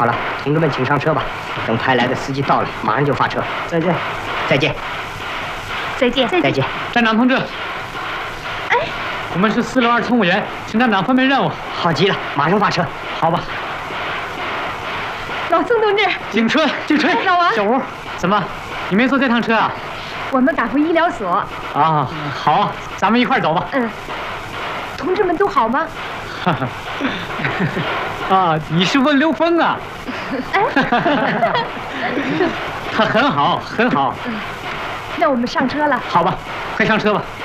好了，同志们，请上车吧。等派来的司机到了，马上就发车。再见，再见， 再见， 再见。 站长同志， 哎， 我们是4路2乘务员，请站长分配任务。 好极了，马上发车。 好吧。 老宋同志， 警车，警车。 老王， 小吴，怎么，你没坐这趟车啊？ 我们赶回医疗所。 啊，好啊，咱们一块儿走吧。 嗯。同志们都好吗？ 哈哈。啊，你是问刘峰啊？ 哎。 他很好，很好。 那我们上车了。 好吧，快上车吧。